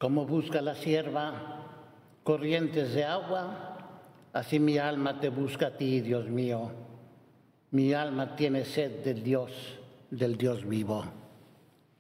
Como busca la sierva corrientes de agua, así mi alma te busca a ti, Dios mío. Mi alma tiene sed del Dios vivo.